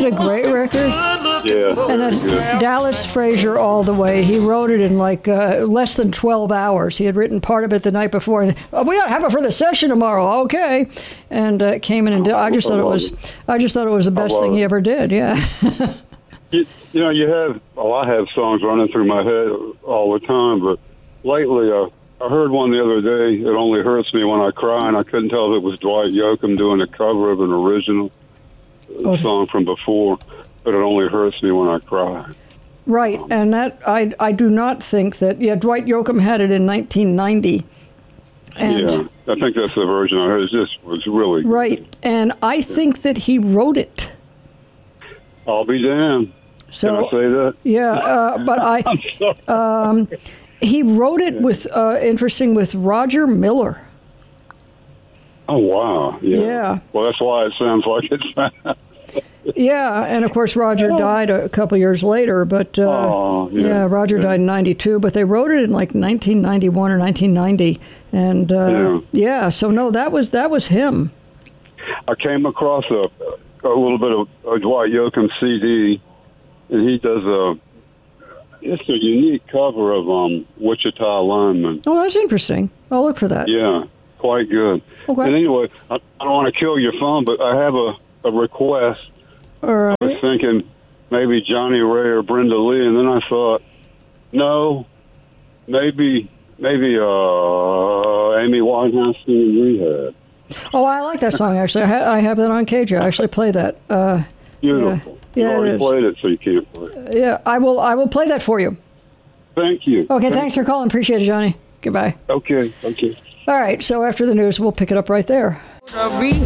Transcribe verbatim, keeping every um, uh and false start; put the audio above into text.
it a great record? Yeah. And that's Dallas Frazier all the way. He wrote it in like uh, less than twelve hours. He had written part of it the night before. And, oh, we ought to have it for the session tomorrow. Okay. And uh, came in and did, I just thought it was I just thought it was the best thing he ever did. Yeah. you, you know, you have, well, I have songs running through my head all the time, but lately uh, I heard one the other day, It Only Hurts Me When I Cry, and I couldn't tell if it was Dwight Yoakam doing a cover of an original oh. song from before. But It Only Hurts Me When I Cry. Right, um, and that I I do not think that. Yeah, Dwight Yoakam had it in nineteen ninety. And yeah, I think that's the version I heard. It just was really right, good. And I think that he wrote it. I'll be damned. So, Can I say that? Yeah, uh, but I. um, he wrote it with uh, interesting with Roger Miller. Oh wow! Yeah. yeah. Well, that's why it sounds like it's. Yeah, and of course Roger died a couple years later, but uh, oh, yeah. yeah, Roger yeah. died in ninety-two, but they wrote it in like nineteen ninety-one or nineteen ninety, and uh, yeah. yeah, so no, that was that was him. I came across a, a little bit of a Dwight Yoakam C D, and he does a it's a unique cover of um, Wichita Lineman. Oh, that's interesting. I'll look for that. Yeah, quite good. Okay. And anyway, I, I don't want to kill your fun, but I have a, a request. All right. I was thinking maybe Johnny Ray or Brenda Lee, and then I thought, no, maybe maybe uh, Amy Winehouse singing Rehab. Oh, I like that song, actually. I, ha- I have that on K J. I actually play that. Uh, Beautiful. Yeah, you yeah, already it is. played it, so you can't play it. Yeah, I will, I will play that for you. Thank you. Okay, Thank thanks for calling. Appreciate it, Johnny. Goodbye. Okay, okay. All right, so after the news, we'll pick it up right there.